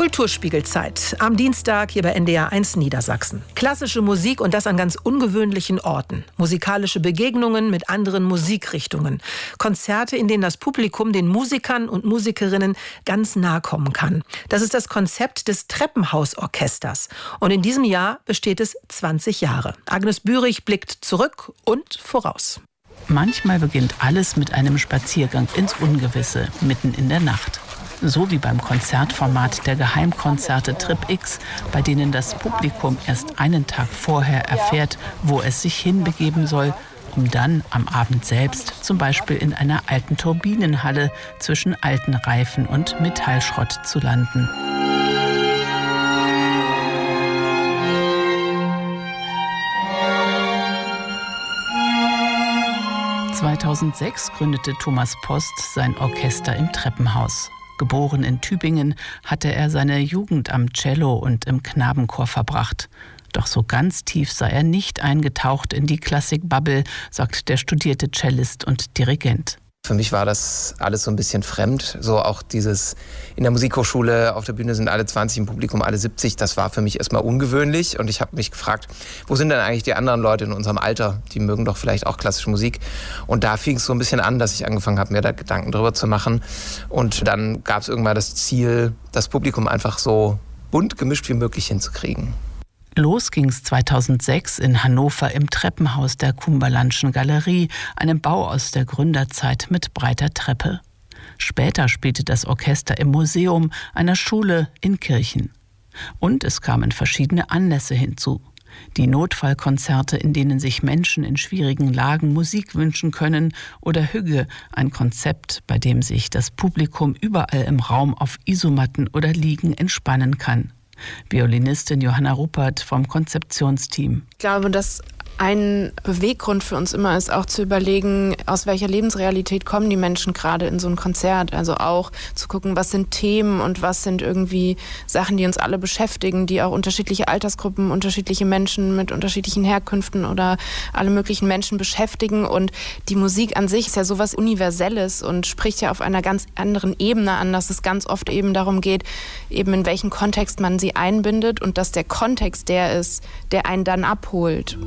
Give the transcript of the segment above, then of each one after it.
Kulturspiegelzeit am Dienstag hier bei NDR 1 Niedersachsen. Klassische Musik und das an ganz ungewöhnlichen Orten. Musikalische Begegnungen mit anderen Musikrichtungen. Konzerte, in denen das Publikum den Musikern und Musikerinnen ganz nahe kommen kann. Das ist das Konzept des Treppenhausorchesters. Und in diesem Jahr besteht es 20 Jahre. Agnes Bührig blickt zurück und voraus. Manchmal beginnt alles mit einem Spaziergang ins Ungewisse, mitten in der Nacht. So wie beim Konzertformat der Geheimkonzerte Trip X, bei denen das Publikum erst einen Tag vorher erfährt, wo es sich hinbegeben soll, um dann am Abend selbst, zum Beispiel in einer alten Turbinenhalle, zwischen alten Reifen und Metallschrott zu landen. (2006) gründete Thomas Post sein Orchester im Treppenhaus. Geboren in Tübingen, hatte er seine Jugend am Cello und im Knabenchor verbracht. Doch so ganz tief sei er nicht eingetaucht in die Klassik-Bubble, sagt der studierte Cellist und Dirigent. Für mich war das alles so ein bisschen fremd. So auch dieses in der Musikhochschule, auf der Bühne sind alle 20, im Publikum alle 70. Das war für mich erstmal ungewöhnlich. Und ich habe mich gefragt, wo sind denn eigentlich die anderen Leute in unserem Alter? Die mögen doch vielleicht auch klassische Musik. Und da fing es so ein bisschen an, dass ich angefangen habe, mir da Gedanken drüber zu machen. Und dann gab es irgendwann das Ziel, das Publikum einfach so bunt gemischt wie möglich hinzukriegen. Los ging's 2006 in Hannover im Treppenhaus der Cumberlandschen Galerie, einem Bau aus der Gründerzeit mit breiter Treppe. Später spielte das Orchester im Museum, einer Schule, in Kirchen. Und es kamen verschiedene Anlässe hinzu. Die Notfallkonzerte, in denen sich Menschen in schwierigen Lagen Musik wünschen können, oder Hügge, ein Konzept, bei dem sich das Publikum überall im Raum auf Isomatten oder Liegen entspannen kann. Violinistin Johanna Ruppert vom Konzeptionsteam. Ich glaube, dass ein Beweggrund für uns immer ist, auch zu überlegen, aus welcher Lebensrealität kommen die Menschen gerade in so ein Konzert. Also auch zu gucken, was sind Themen und was sind irgendwie Sachen, die uns alle beschäftigen, die auch unterschiedliche Altersgruppen, unterschiedliche Menschen mit unterschiedlichen Herkünften oder alle möglichen Menschen beschäftigen. Und die Musik an sich ist ja sowas Universelles und spricht ja auf einer ganz anderen Ebene an, dass es ganz oft eben darum geht, eben in welchen Kontext man sie einbindet und dass der Kontext der ist, der einen dann abholt.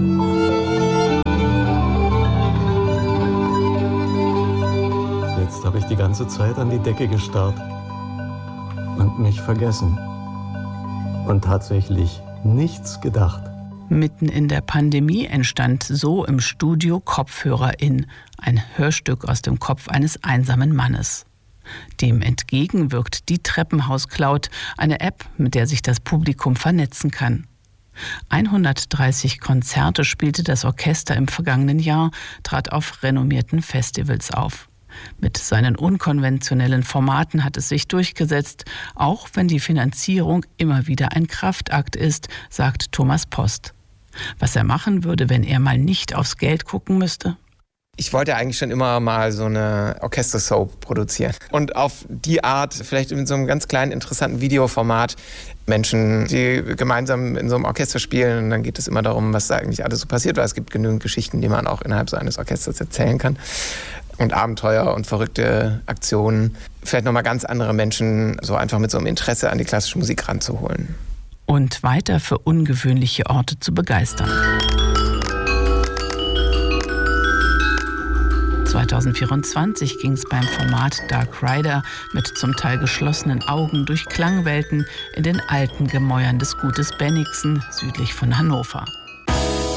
Jetzt habe ich die ganze Zeit an die Decke gestarrt und mich vergessen und tatsächlich nichts gedacht. Mitten in der Pandemie entstand so im Studio Kopfhörer in, ein Hörstück aus dem Kopf eines einsamen Mannes. Dem entgegen wirkt die Treppenhaus-Cloud, eine App, mit der sich das Publikum vernetzen kann. 130 Konzerte spielte das Orchester im vergangenen Jahr, trat auf renommierten Festivals auf. Mit seinen unkonventionellen Formaten hat es sich durchgesetzt, auch wenn die Finanzierung immer wieder ein Kraftakt ist, sagt Thomas Post. Was er machen würde, wenn er mal nicht aufs Geld gucken müsste? Ich wollte eigentlich schon immer mal so eine Orchester-Soap produzieren. Und auf die Art, vielleicht in so einem ganz kleinen, interessanten Videoformat, Menschen, die gemeinsam in so einem Orchester spielen. Und dann geht es immer darum, was da eigentlich alles so passiert, weil es gibt genügend Geschichten, die man auch innerhalb so eines Orchesters erzählen kann. Und Abenteuer und verrückte Aktionen. Vielleicht nochmal ganz andere Menschen so einfach mit so einem Interesse an die klassische Musik ranzuholen. Und weiter für ungewöhnliche Orte zu begeistern. 2024 ging es beim Format Dark Rider mit zum Teil geschlossenen Augen durch Klangwelten in den alten Gemäuern des Gutes Bennigsen südlich von Hannover.